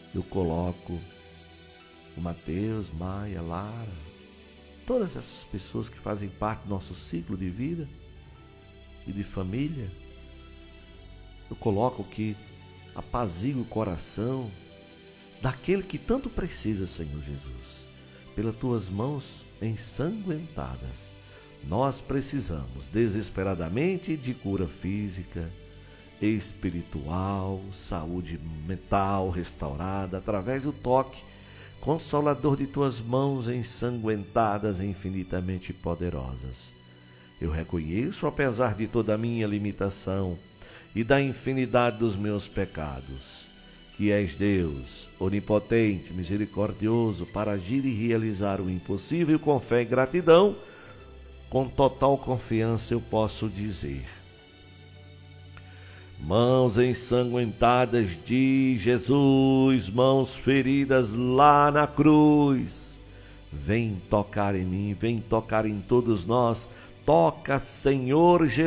eu coloco o Mateus, Maia, Lara, todas essas pessoas que fazem parte do nosso ciclo de vida e de família. Eu coloco que apazigue o coração daquele que tanto precisa, Senhor Jesus. Pelas tuas mãos ensanguentadas, nós precisamos desesperadamente de cura física, espiritual, saúde mental restaurada através do toque consolador de tuas mãos ensanguentadas e infinitamente poderosas. Eu reconheço, apesar de toda a minha limitação e da infinidade dos meus pecados, que és Deus, onipotente, misericordioso, para agir e realizar o impossível. E com fé e gratidão, com total confiança eu posso dizer: mãos ensanguentadas de Jesus, mãos feridas lá na cruz, vem tocar em mim, vem tocar em todos nós. Toca, Senhor Jesus.